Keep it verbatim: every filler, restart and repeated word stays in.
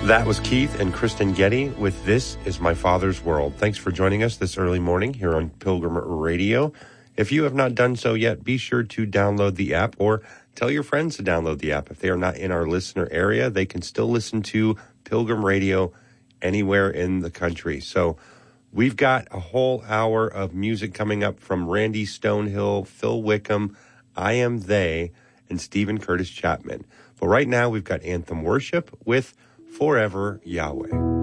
That was Keith and Kristen Getty with This Is My Father's World. Thanks for joining us this early morning here on Pilgrim Radio. If you have not done so yet, be sure to download the app or tell your friends to download the app. If they are not in our listener area, they can still listen to Pilgrim Radio anywhere in the country. So we've got a whole hour of music coming up from Randy Stonehill, Phil Wickham, I Am They, and Stephen Curtis Chapman. But right now we've got Anthem Worship with Forever Yahweh.